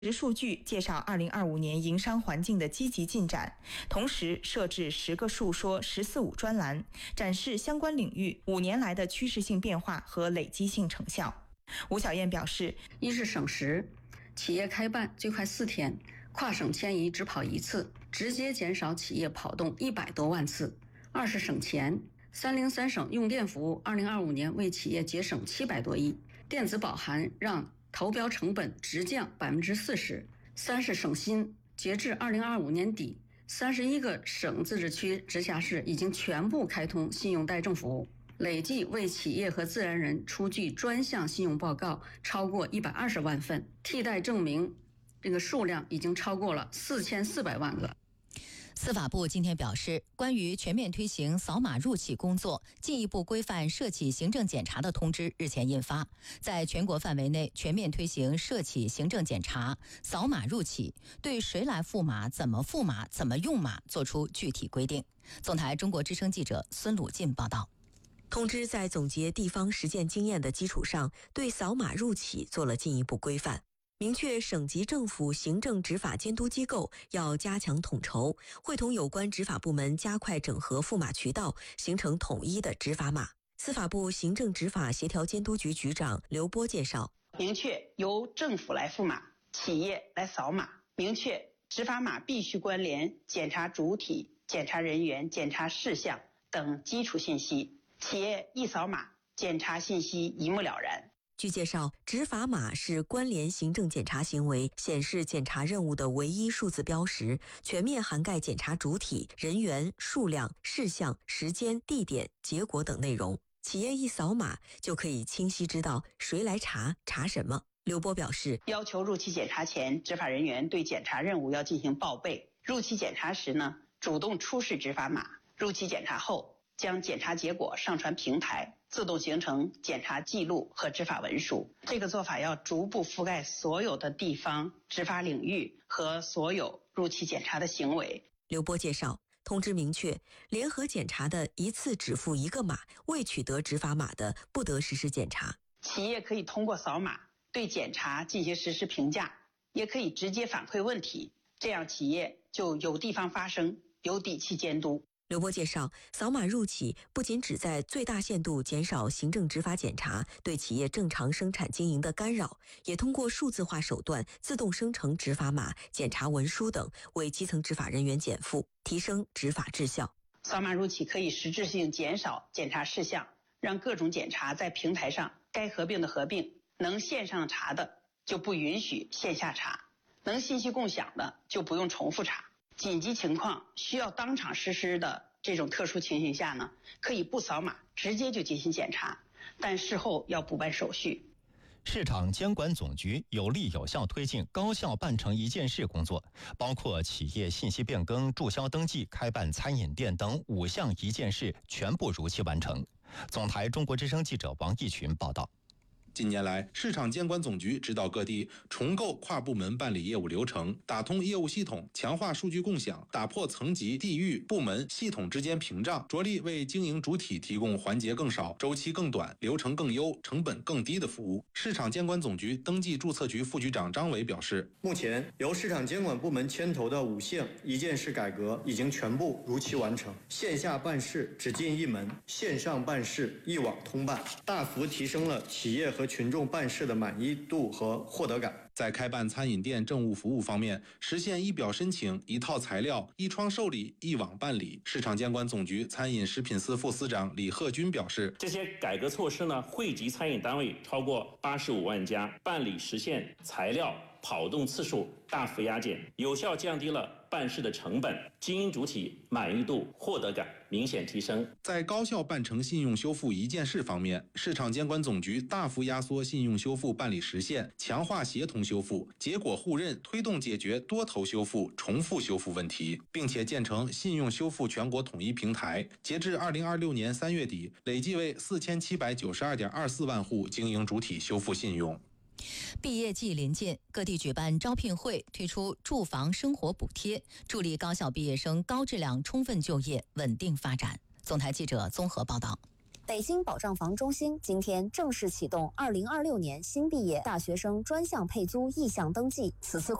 数据介绍2025年营商环境的积极进展，同时设置10个述说14.5专栏，展示相关领域5年来的趋势性变化和累积性成效。吴小燕表示， 一是省时，企业开办最快4天，跨省迁移只跑1次，直接减少企业跑动100多万次；二是省钱，303省用电服务2025年为企业节省700多亿，电子保函让投标成本直降40%；三是省心，截至2025年底，31个省自治区、直辖市已经全部开通信用贷证服务，累计为企业和自然人出具专项信用报告超过120万份，替代证明这个数量已经超过了4400万个。 司法部今天表示，关于全面推行扫码入企工作，进一步规范涉企行政检查的通知日前印发，在全国范围内全面推行涉企行政检查，扫码入企，对谁来付码、怎么付码、怎么用码作出具体规定。总台中国之声记者孙鲁进报道。 通知在总结地方实践经验的基础上，对扫码入企做了进一步规范。明确省级政府行政执法监督机构要加强统筹，会同有关执法部门加快整合付码渠道，形成统一的执法码。司法部行政执法协调监督局局长刘波介绍， 明确由政府来付码，企业来扫码，明确执法码必须关联检查主体、检查人员、检查事项等基础信息，企业一扫码，检查信息一目了然。 据介绍，执法码是关联行政检查行为、显示检查任务的唯一数字标识，全面涵盖检查主体、人员、数量、事项、时间、地点、结果等内容。企业一扫码就可以清晰知道谁来查、查什么。刘波表示， 要求入企检查前，执法人员对检查任务要进行报备。入企检查时呢，主动出示执法码；入企检查后，将检查结果上传平台，自动形成检查记录和执法文书。这个做法要逐步覆盖所有的地方执法领域和所有入企检查的行为。 刘波介绍，通知明确，联合检查的一次只付1个码，未取得执法码的不得实施检查。 企业可以通过扫码对检查进行实时评价，也可以直接反馈问题，这样企业就有地方发声，有底气监督。 刘波介绍，扫码入企不仅旨在最大限度减少行政执法检查对企业正常生产经营的干扰，也通过数字化手段自动生成执法码、检查文书等，为基层执法人员减负，提升执法质效。 扫码入企可以实质性减少检查事项，让各种检查在平台上该合并的合并，能线上查的就不允许线下查，能信息共享的就不用重复查。紧急情况需要当场实施的这种特殊情形下呢，可以不扫码直接就进行检查，但事后要补办手续。 市场监管总局有力有效推进高效办成一件事工作，包括企业信息变更、注销登记、开办餐饮店等5项一件事全部如期完成。总台中国之声记者王义群报道。 近年来，市场监管总局指导各地重构跨部门办理业务流程，打通业务系统，强化数据共享，打破层级、地域、部门、系统之间屏障，着力为经营主体提供环节更少、周期更短、流程更优、成本更低的服务。市场监管总局登记注册局副局长张伟表示， 目前由市场监管部门牵头的5项一件事改革已经全部如期完成，线下办事只进一门，线上办事一网通办，大幅提升了企业和群众办事的满意度和获得感。 在开办餐饮店政务服务方面，实现一表申请、一套材料、一窗受理、一网办理。市场监管总局餐饮食品司副司长李鹤军表示， 这些改革措施呢，惠及餐饮单位超过85万家，办理实现材料跑动次数大幅压减，有效降低了办事的成本，经营主体满意度、获得感明显提升。 在高效办成信用修复一件事方面，市场监管总局大幅压缩信用修复办理时限，强化协同修复、结果互认，推动解决多头修复、重复修复问题，并且建成信用修复全国统一平台。截至2026年3月底，累计为4792.24万户经营主体修复信用。 毕业季临近，各地举办招聘会，推出住房生活补贴，助力高校毕业生高质量充分就业、稳定发展。总台记者综合报道。 北京保障房中心今天正式启动2026年新毕业大学生专项配租意向登记，此次